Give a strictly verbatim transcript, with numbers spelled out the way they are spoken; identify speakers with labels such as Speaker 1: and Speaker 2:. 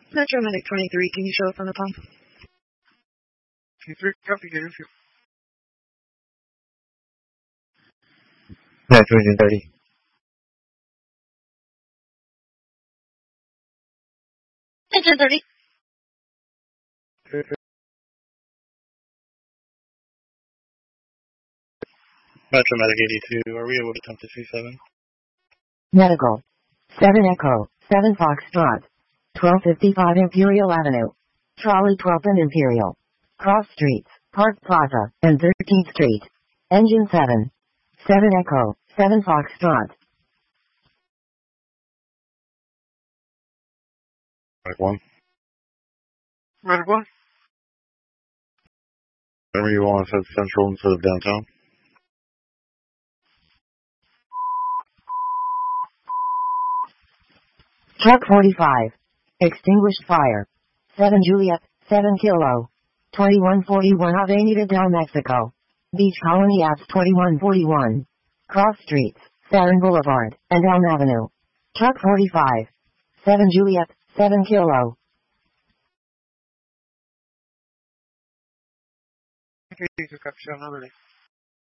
Speaker 1: Metro Medic twenty-three, can you show us on the phone?
Speaker 2: twenty-three, copy, get into.
Speaker 3: Metro Engine thirty.
Speaker 1: Engine thirty.
Speaker 2: Metro Medic eighty-two, are we able to attempt to three seven?
Speaker 4: Medical. seven Echo, seven Foxtrot. twelve fifty-five Imperial Avenue. Trolley twelfth and Imperial. Cross Streets, Park Plaza, and thirteenth Street. Engine seven. seven Echo, seven Foxtrot.
Speaker 2: Medic one.
Speaker 1: Medic one.
Speaker 2: Remember you want to head central instead of downtown?
Speaker 4: Truck forty-five. Extinguished fire. seven Juliet, seven Kilo. twenty-one forty-one Avenida del Mexico. Beach Colony Apps twenty-one forty-one. Cross Streets, Sarin Boulevard, and Elm Avenue. Truck forty-five. seven Juliet, seven Kilo.
Speaker 2: Okay, just got shot already.